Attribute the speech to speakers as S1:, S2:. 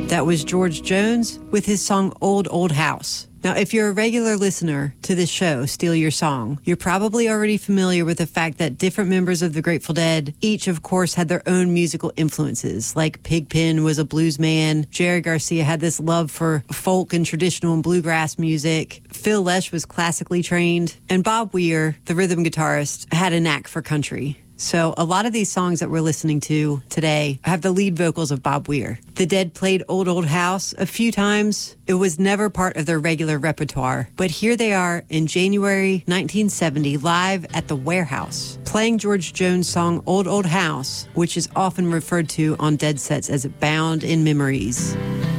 S1: That was George Jones with his song Old Old House. Now, if you're a regular listener to this show, Steal Your Song, you're probably already familiar with the fact that different members of the Grateful Dead, each, of course, had their own musical influences. Like Pigpen was a blues man, Jerry Garcia had this love for folk and traditional and bluegrass music, Phil Lesh was classically trained, and Bob Weir, the rhythm guitarist, had a knack for country. So a lot of these songs that we're listening to today have the lead vocals of Bob Weir. The Dead played Old Old House a few times. It was never part of their regular repertoire. But here they are in January 1970, live at the Warehouse, playing George Jones' song Old Old House, which is often referred to on Dead sets as Bound in Memories.